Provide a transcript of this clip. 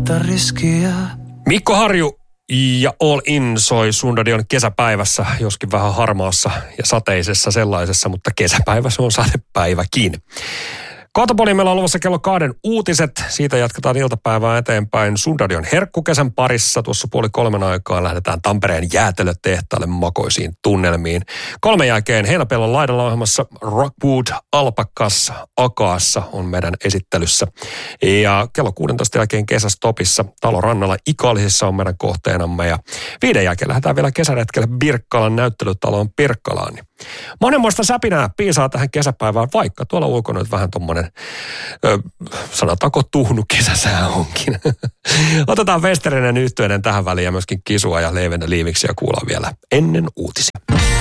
ota riskiä. Mikko Harju ja All In soi Sundadion kesäpäivässä, joskin vähän harmaassa ja sateisessa sellaisessa, mutta kesäpäivä se on sadepäiväkin. Kohtapuoli meillä on luvassa kello 2 uutiset. Siitä jatketaan iltapäivää eteenpäin Sundadion herkkukesän parissa. Tuossa 2:30 aikaan lähdetään Tampereen jäätelötehtaalle makoisiin tunnelmiin. 3 jälkeen Heinäpellon laidalla ohjelmassa Rockwood Alpakassa Akaassa on meidän esittelyssä. Ja kello 16 jälkeen kesästopissa Talon rannalla Ikaalisissa on meidän kohteenamme. Ja 5 jälkeen lähdetään vielä kesäretkelle Birkkalan näyttelytaloon Pirkkalaan. Monenmoista säpinää piisaa tähän kesäpäivään, vaikka tuolla ulkona nyt vähän tommonen, sanotaanko tuhnu kesäsää onkin. Otetaan Westerinen yhtyeinen tähän väliin ja myöskin Kisua ja Leivende Liimiksiä kuullaan vielä ennen uutisia.